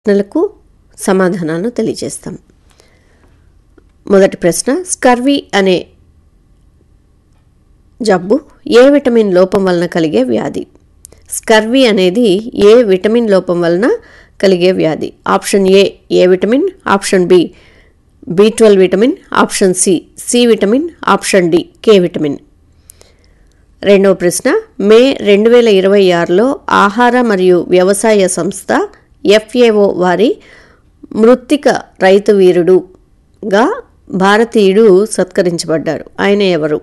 ప్రశ్నలకు సమాధానాలను తెలియజేస్తాం. మొదటి ప్రశ్న, స్కర్వీ అనే జబ్బు ఏ విటమిన్ లోపం వలన కలిగే వ్యాధి? స్కర్వీ అనేది ఏ విటమిన్ లోపం వలన కలిగే వ్యాధి? Option A vitamin, option B B12 vitamin, option C vitamin, option D K vitamin. రెండవ ప్రశ్న, మే 2026లో ఆహార మరియు వ్యవసాయ సంస్థ FAO వారి మృత్తిక రైతు వీరుడుగా భారతీయుడు సత్కరించబడ్డారు. ఆయన ఎవరు?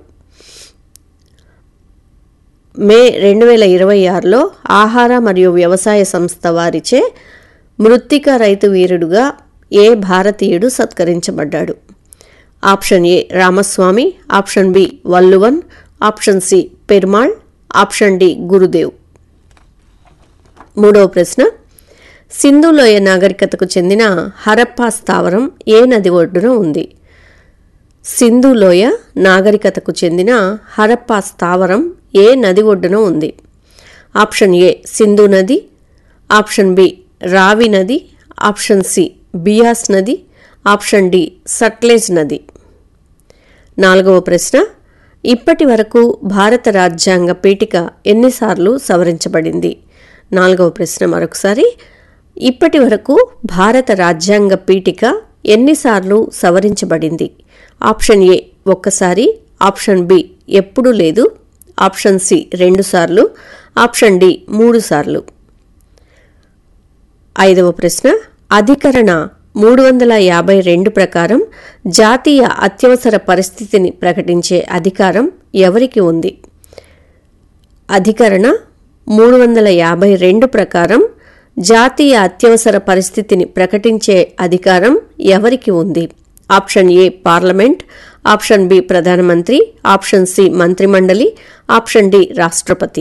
మే 2026లో ఆహార మరియు వ్యవసాయ సంస్థ వారిచే మృత్తిక రైతు వీరుడుగా ఏ భారతీయుడు సత్కరించబడ్డాడు? Option A Ramaswamy, option B Valluvan, option C Perumal, option D Gurudev. మూడవ ప్రశ్న, సింధు లోయ నాగరికతకు చెందిన హరప్పా స్థావరం ఏ నది ఒడ్డున ఉంది? సింధు లోయ నాగరికతకు చెందిన హరప్పా స్థావరం ఏ నది ఒడ్డున ఉంది? ఆప్షన్ ఏ సింధు నది, ఆప్షన్ బి రావి నది, ఆప్షన్ సి బియాస్ నది, ఆప్షన్ డి సట్లెజ్ నది. నాలుగవ ప్రశ్న, ఇప్పటి వరకు భారత రాజ్యాంగ పీఠిక ఎన్నిసార్లు సవరించబడింది? నాలుగవ ప్రశ్న మరొకసారి, ఇప్పటి వరకు భారత రాజ్యాంగ పీఠిక ఎన్నిసార్లు సవరించబడింది? ఆప్షన్ ఏ ఒక్కసారి, ఆప్షన్ బి ఎప్పుడూ లేదు, ఆప్షన్ సి 2 సార్లు, ఆప్షన్ డి 3 సార్లు. ఐదవ ప్రశ్న, అధికరణ 352 ప్రకారం జాతీయ అత్యవసర పరిస్థితిని ప్రకటించే అధికారం ఎవరికి ఉంది? అధికరణ 352 ప్రకారం జాతీయ అత్యవసర పరిస్థితిని ప్రకటించే అధికారం ఎవరికి ఉంది? Option A parliament, option B ప్రధానమంత్రి, ఆప్షన్ సి మంత్రిమండలి, ఆప్షన్ డి రాష్ట్రపతి.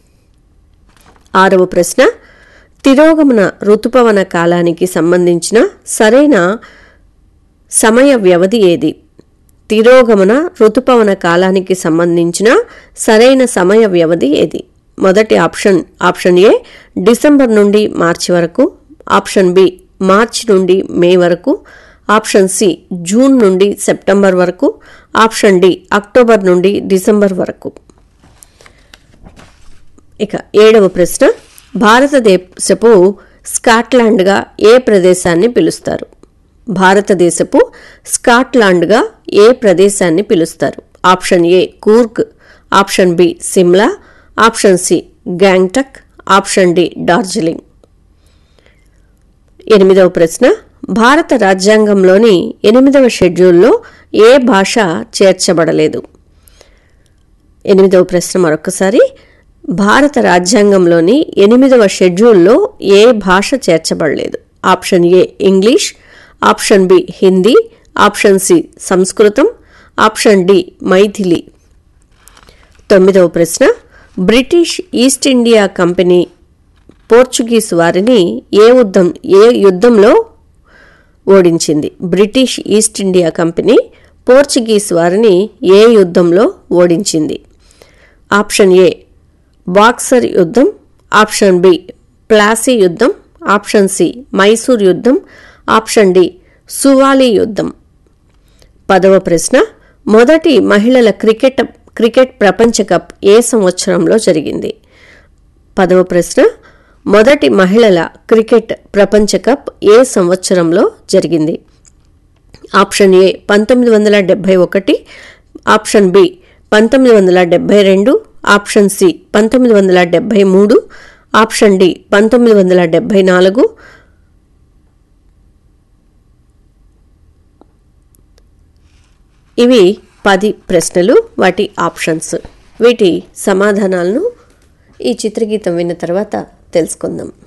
ఆరవ ప్రశ్న, తిరోగమన ఋతుపవన కాలానికి సంబంధించిన సరైన సమయ వ్యవధి ఏది? తిరోగమన ఋతుపవన కాలానికి సంబంధించిన సరైన సమయ వ్యవధి ఏది? మొదటి ఆప్షన్ ఏ డిసెంబర్ నుండి మార్చి వరకు, ఆప్షన్ బి మార్చి నుండి మే వరకు, ఆప్షన్ సి జూన్ నుండి సెప్టెంబర్ వరకు, ఆప్షన్ డి అక్టోబర్ నుండి డిసెంబర్ వరకు. ఇక ఏడవ ప్రశ్న, భారతదేశపు స్కాట్లాండ్గా ఏ ప్రదేశాన్ని పిలుస్తారు? భారతదేశపు స్కాట్లాండ్గా ఏ ప్రదేశాన్ని పిలుస్తారు? Option A Coorg, option B Shimla, option C Gangtok, option D Darjeeling. ఎనిమిదవ ప్రశ్న, భారత రాజ్యాంగంలోని 8వ షెడ్యూల్లో ఏ భాష చేర్చబడలేదు? ఎనిమిదవ ప్రశ్న మరొకసారి, భారత రాజ్యాంగంలోని 8వ షెడ్యూల్లో ఏ భాష చేర్చబడలేదు? Option A English, option B Hindi, option C సంస్కృతం, ఆప్షన్ డి మైథిలి. తొమ్మిదవ ప్రశ్న, British east India company Portuguese వారిని ఏ యుద్ధంలో ఓడించింది? British east India company Portuguese వారిని ఏ యుద్ధంలో ఓడించింది? ఆప్షన్ ఏ బాక్సర్ యుద్ధం, ఆప్షన్ బి ప్లాసీ యుద్ధం, ఆప్షన్ సి మైసూర్ యుద్ధం, ఆప్షన్ డి సువాలి యుద్ధం. 10వ ప్రశ్న, మొదటి మహిళల క్రికెట్ ప్రపంచ కప్ ఏ సంవత్సరంలో జరిగింది? 10వ ప్రశ్న, మొదటి మహిళల క్రికెట్ ప్రపంచ కప్ ఏ సంవత్సరంలో జరిగింది? Option A 1971, option B 1972, option C 1973, option D 1974. ఇవి 10 ప్రశ్నలు, వాటి ఆప్షన్స్. వీటి సమాధానాలను ఈ చిత్రగీతం విన్న తర్వాత తెలుసుకుందాం.